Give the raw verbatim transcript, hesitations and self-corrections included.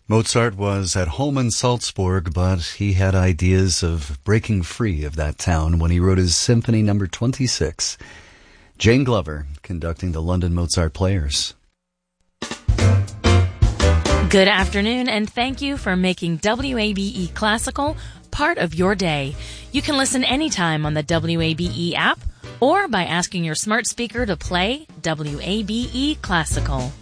Mozart was at home in Salzburg, but he had ideas of breaking free of that town when he wrote his Symphony Number twenty-six. Jane Glover conducting the London Mozart Players. Good afternoon, and thank you for making W A B E Classical part of your day. You can listen anytime on the W A B E app or by asking your smart speaker to play W A B E Classical.